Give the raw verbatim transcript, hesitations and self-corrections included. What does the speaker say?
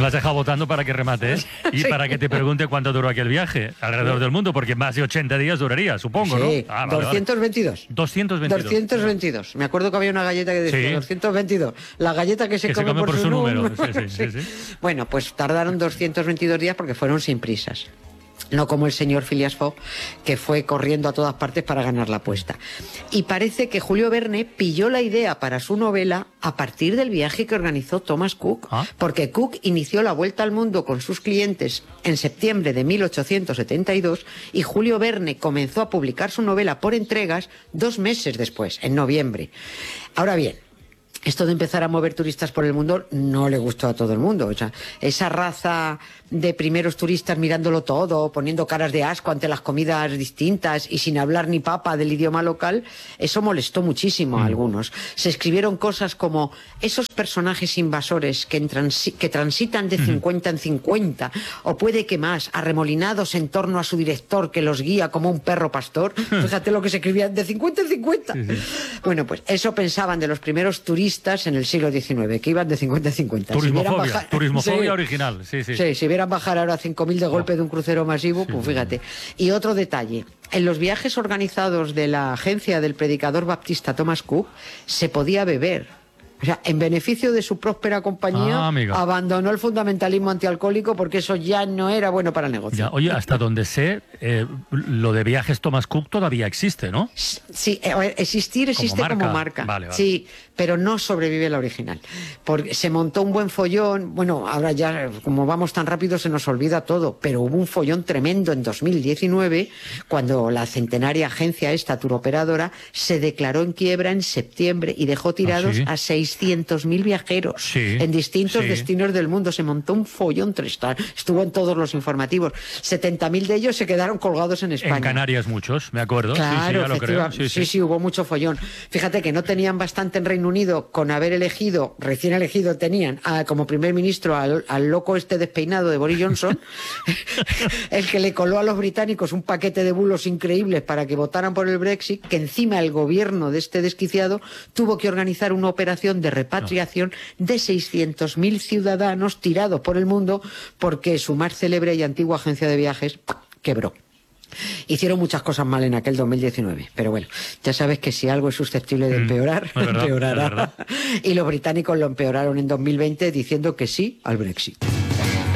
Lo has dejado votando para que remate, ¿eh? Y sí. Para que te pregunte cuánto duró aquel viaje alrededor del mundo, porque más de ochenta días duraría, supongo, sí. ¿no? Ah, vale, doscientos veintidós. Vale. doscientos veintidós. doscientos veintidós. Me acuerdo que había una galleta que decía sí. doscientos veintidós. La galleta que se, que come, se come por, por su número. número. Sí, sí, sí, sí. Bueno, pues tardaron doscientos veintidós días porque fueron sin prisas. No como el señor Phileas Fogg, que fue corriendo a todas partes para ganar la apuesta. Y parece que Julio Verne pilló la idea para su novela a partir del viaje que organizó Thomas Cook, ¿ah? Porque Cook inició la vuelta al mundo con sus clientes en septiembre de mil ochocientos setenta y dos y Julio Verne comenzó a publicar su novela por entregas dos meses después, en noviembre. Ahora bien, esto de empezar a mover turistas por el mundo no le gustó a todo el mundo. O sea, esa raza de primeros turistas mirándolo todo, poniendo caras de asco ante las comidas distintas y sin hablar ni papa del idioma local, eso molestó muchísimo a algunos. Se escribieron cosas como esos personajes invasores que, transi que transitan de cincuenta en cincuenta, o puede que más, arremolinados en torno a su director que los guía como un perro pastor. Fíjate lo que se escribía, de cincuenta en cincuenta. Sí, sí. Bueno, pues eso pensaban de los primeros turistas en el siglo diecinueve, que iban de cincuenta en cincuenta. Turismofobia, si bajar, turismofobia sí, original. Sí, sí. Sí, si vieran bajar ahora cinco mil de golpe oh. de un crucero masivo, pues fíjate. Y otro detalle, en los viajes organizados de la agencia del predicador baptista Thomas Cook, se podía beber. O sea, en beneficio de su próspera compañía, ah, abandonó el fundamentalismo antialcohólico porque eso ya no era bueno para el negocio. Ya, oye, hasta donde sé, eh, lo de viajes Thomas Cook todavía existe, ¿no? Sí, existir existe como marca. Como marca. Vale, vale. Sí, pero no sobrevive la original. Porque se montó un buen follón. Bueno, ahora ya, como vamos tan rápido, se nos olvida todo. Pero hubo un follón tremendo en dos mil diecinueve, cuando la centenaria agencia esta turoperadora se declaró en quiebra en septiembre y dejó tirados ¿Ah, sí? a seiscientos mil viajeros sí, en distintos sí. destinos del mundo. Se montó un follón tristal. Estuvo en todos los informativos. setenta mil de ellos se quedaron colgados en España. En Canarias muchos, me acuerdo. Claro, sí, sí, ya lo creo. Sí, sí, sí, sí, hubo mucho follón. Fíjate que no tenían bastante en Reino Unido con haber elegido, recién elegido tenían a, como primer ministro al, al loco este despeinado de Boris Johnson, el que le coló a los británicos un paquete de bulos increíbles para que votaran por el Brexit, que encima el gobierno de este desquiciado tuvo que organizar una operación de repatriación no. de seiscientos mil ciudadanos tirados por el mundo porque su más célebre y antigua agencia de viajes quebró. Hicieron muchas cosas mal en aquel dos mil diecinueve, pero bueno, ya sabes que si algo es susceptible de empeorar, mm, verdad, empeorará. Y los británicos lo empeoraron en dos mil veinte diciendo que sí al Brexit.